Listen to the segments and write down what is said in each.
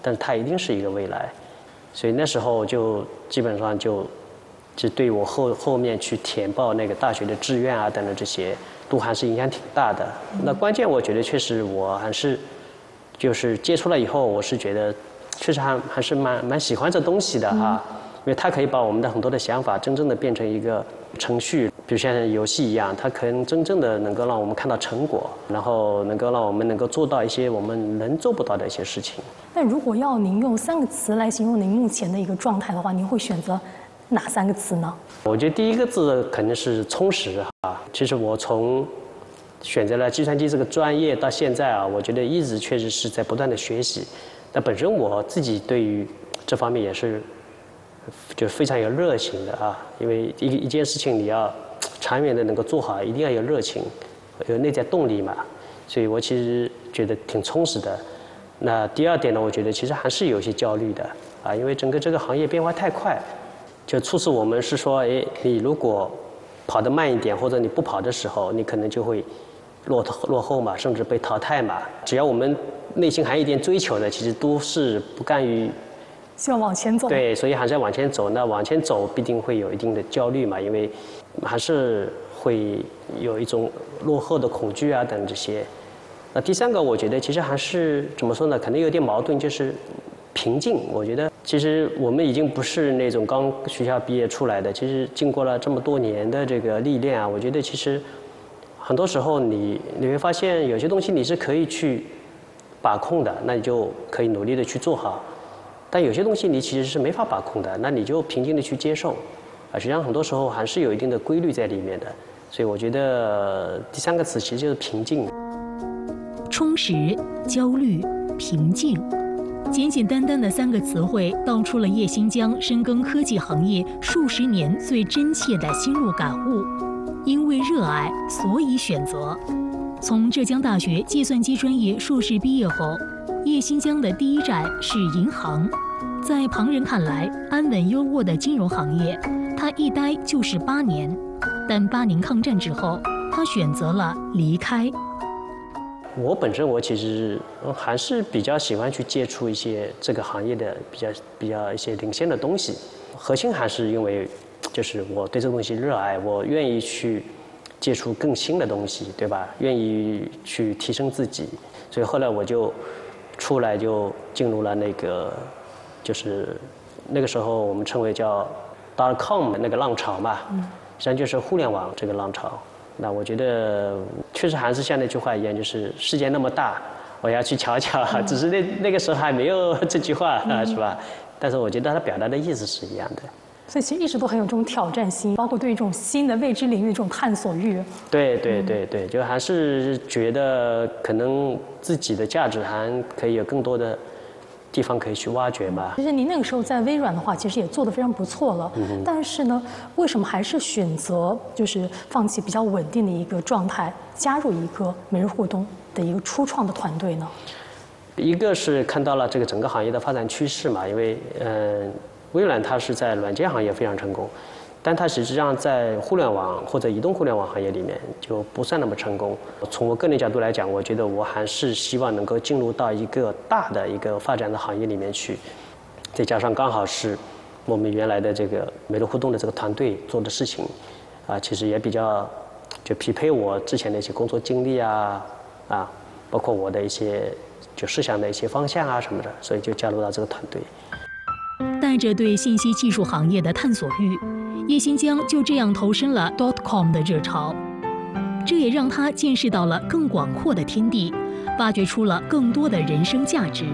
但是它一定是一个未来。所以那时候就基本上就对我后面去填报那个大学的志愿啊等等这些，都还是影响挺大的。那关键我觉得确实我还是就是接触了以后，我是觉得确实还是蛮喜欢这东西的哈，因为它可以把我们的很多的想法真正的变成一个程序，比如像游戏一样，它可能真正的能够让我们看到成果，然后能够让我们能够做到一些我们人做不到的一些事情。 那如果要您用3个词来形容您目前的一个状态的话，您会选择哪3个词呢？我觉得第一个字肯定是充实啊。其实我从选择了计算机这个专业到现在啊，我觉得一直确实是在不断的学习。那本身我自己对于这方面也是就非常有热情的啊，因为一件事情你要长远的能够做好，一定要有热情，有内在动力嘛。所以我其实觉得挺充实的。那第二点呢，我觉得其实还是有些焦虑的啊，因为整个这个行业变化太快，就促使我们是说，哎，你如果跑得慢一点，或者你不跑的时候，你可能就会落后嘛，甚至被淘汰嘛。只要我们内心还有一点追求的，其实都是不甘于希望往前走。 对，所以还是要往前走。那往前走必定会有一定的焦虑嘛，因为还是会有一种落后的恐惧啊等这些。那第3个，我觉得其实还是怎么说呢？可能有点矛盾，就是平静。我觉得其实我们已经不是那种刚学校毕业出来的，其实经过了这么多年的这个历练啊，我觉得其实很多时候你会发现有些东西你是可以去把控的，那你就可以努力的去做好。但有些东西你其实是没法把控的，那你就平静的去接受。实际上很多时候还是有一定的规律在里面的。所以我觉得第3个词其实就是平静。 充实、焦虑、平静，简简单单的3个词汇，道出了叶新疆深耕科技行业数十年最真切的心路感悟。因为热爱，所以选择。从浙江大学计算机专业硕士毕业后，叶新疆的第一站是银行。在旁人看来安稳优渥的金融行业，他一待就是8年。但8年抗战之后，他选择了离开。 我本身其实还是比较喜欢去接触一些这个行业的比较一些领先的东西，核心还是因为就是我对这个东西热爱，我愿意去接触更新的东西，对吧？愿意去提升自己，所以后来我就出来就进入了那个就是那个时候我们称为叫 .com 那个浪潮嘛，实际上就是互联网这个浪潮。那我觉得确实还是像那句话一样，就是世界那么大，我要去瞧瞧。只是那个时候还没有这句话啊，是吧？但是我觉得它表达的意思是一样的。 所以其实一直都很有这种挑战心，包括对于这种新的未知领域的这种探索欲。 对，就还是觉得可能自己的价值还可以有更多的地方可以去挖掘吧。 其实您那个时候在微软的话，其实也做得非常不错了。但是呢，为什么还是选择就是放弃比较稳定的一个状态，加入一个每日互动的一个初创的团队呢？ 一个是看到了这个整个行业的发展趋势嘛，因为微软它是在软件行业非常成功，但它实际上在互联网或者移动互联网行业里面就不算那么成功。从我个人角度来讲，我觉得我还是希望能够进入到一个大的一个发展的行业里面去，再加上刚好是我们原来的这个每日互动的这个团队做的事情，其实也比较就匹配我之前的一些工作经历包括我的一些就思想的一些方向什么的，所以就加入到这个团队。 带着对信息技术行业的探索欲，叶新疆就这样投身了 .com 的热潮，这也让他见识到了更广阔的天地，挖掘出了更多的人生价值。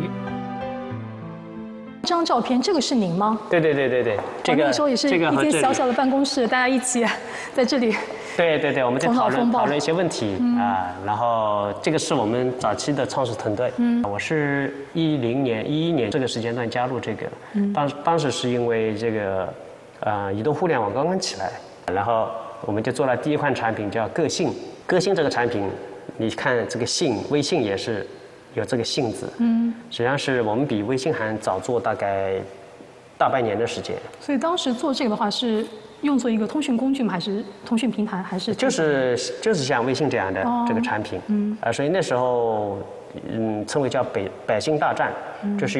这张照片，这个是您吗？ 对，这个那个时候也是一间小小的办公室，大家一起在这里。 对，我们在讨论一些问题然后这个是我们早期的创始团队。我是11年这个时间段加入这个，当时是因为这个移动互联网刚刚起来，然后我们就做了第一款产品叫个性。个性这个产品，你看这个信，微信也是有这个信字，实际上是我们比微信还早做大概大半年的时间。 所以当时做这个的话是用作一个通讯工具吗？还是通讯平台？还是就是像微信这样的这个产品，所以那时候称为叫百姓大战，就是